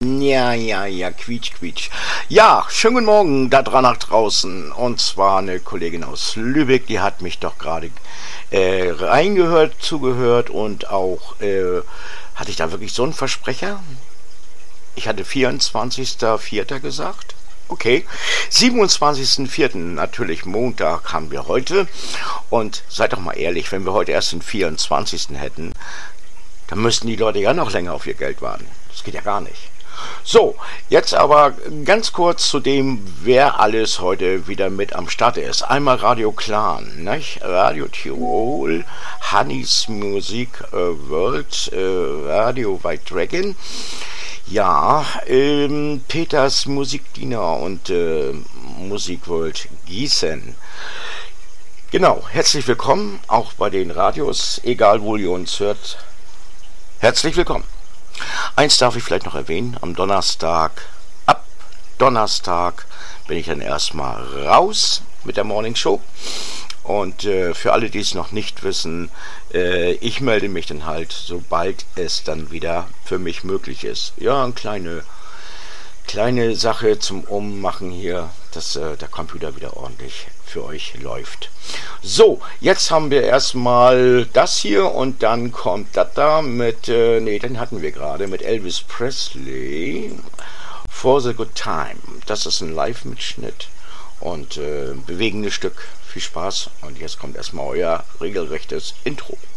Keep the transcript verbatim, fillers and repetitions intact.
Ja, ja, ja, quietsch, quietsch. Ja, schönen guten Morgen da dran nach draußen. Und zwar eine Kollegin aus Lübeck, die hat mich doch gerade äh, reingehört, zugehört und auch, äh, hatte ich da wirklich so einen Versprecher? Ich hatte vierundzwanzigster vierter gesagt. Okay, siebenundzwanzigster vierter natürlich Montag haben wir heute. Und seid doch mal ehrlich, wenn wir heute erst den vierundzwanzigsten hätten, dann müssten die Leute ja noch länger auf ihr Geld warten. Das geht ja gar nicht. So, jetzt aber ganz kurz zu dem, wer alles heute wieder mit am Start ist. Einmal Radio Clan, nicht? Radio Tirol, Hannis Musik äh, World, äh, Radio White Dragon, ja, ähm, Peters Musikdiener und äh, Musik World Gießen. Genau, herzlich willkommen, auch bei den Radios, egal wo ihr uns hört. Herzlich willkommen. Eins darf ich vielleicht noch erwähnen, am Donnerstag, ab Donnerstag bin ich dann erstmal raus mit der Morning Show. Und äh, für alle, die es noch nicht wissen, äh, ich melde mich dann halt, sobald es dann wieder für mich möglich ist. Ja, eine kleine, kleine Sache zum Ummachen hier, dass äh, der Computer wieder ordentlich für euch läuft. So, jetzt haben wir erstmal das hier und dann kommt das da mit, äh, nee, den hatten wir gerade, mit Elvis Presley, For the Good Time. Das ist ein Live-Mitschnitt und äh, bewegendes Stück. Viel Spaß und jetzt kommt erstmal euer regelrechtes Intro.